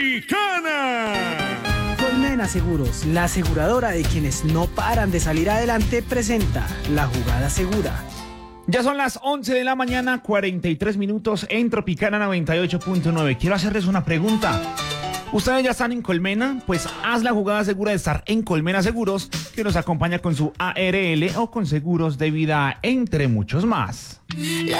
Tropicana. Colmena Seguros, la aseguradora de quienes no paran de salir adelante, presenta La Jugada Segura. Ya son las 11 de la mañana, 43 minutos en Tropicana 98.9. Quiero hacerles una pregunta. ¿Ustedes ya están en Colmena? Pues haz la jugada segura de estar en Colmena Seguros, que nos acompaña con su ARL o con seguros de vida, entre muchos más.